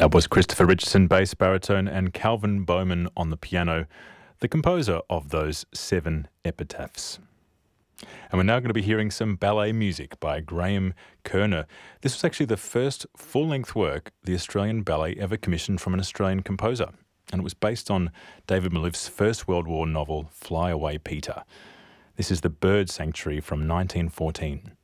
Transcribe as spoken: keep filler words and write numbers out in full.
That was Christopher Richardson, bass, baritone, and Calvin Bowman on the piano, the composer of those seven epitaphs. And we're now going to be hearing some ballet music by Graham Kerner. This was actually the first full-length work the Australian Ballet ever commissioned from an Australian composer, and it was based on David Malouf's First World War novel, Fly Away Peter. This is The Bird Sanctuary from nineteen fourteen.